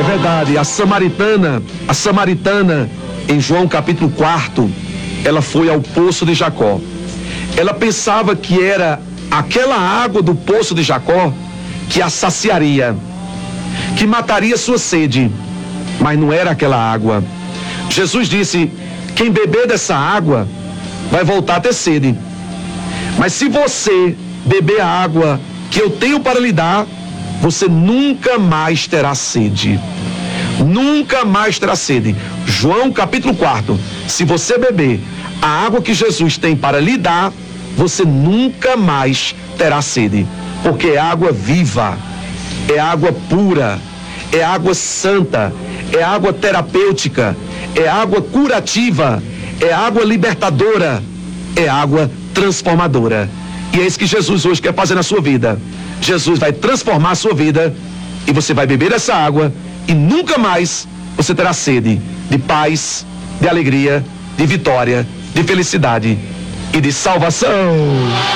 verdade, a samaritana, em João capítulo 4, ela foi ao poço de Jacó. Ela pensava que era aquela água do poço de Jacó que a saciaria, que mataria sua sede, mas não era aquela água. Jesus disse: quem beber dessa água vai voltar a ter sede, mas se você beber a água que eu tenho para lhe dar, você nunca mais terá sede. Nunca mais terá sede. João capítulo 4. Se você beber a água que Jesus tem para lhe dar, você nunca mais terá sede. Porque é água viva, é água pura, é água santa, é água terapêutica, é água curativa, é água libertadora, é água transformadora. E é isso que Jesus hoje quer fazer na sua vida. Jesus vai transformar a sua vida e você vai beber essa água e nunca mais você terá sede de paz, de alegria, de vitória, de felicidade e de salvação.